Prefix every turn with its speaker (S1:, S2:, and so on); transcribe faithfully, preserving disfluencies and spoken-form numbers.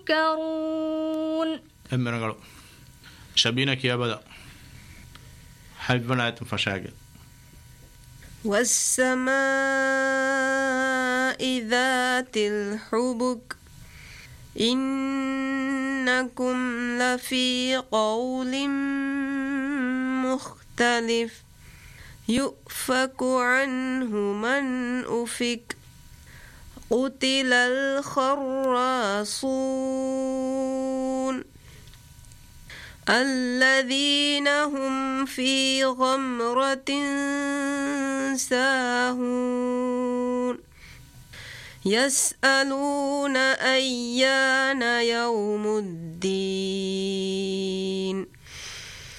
S1: تذكرون
S2: أمنا قالوا شبينك يا بدا حبنا فشاقل
S3: والسماء ذات الحبك إنكم لفي قول مختلف يؤفك عنه من أفك قتل الخراصون الذين هم في غمرة ساهون يسألون أيان يوم الدين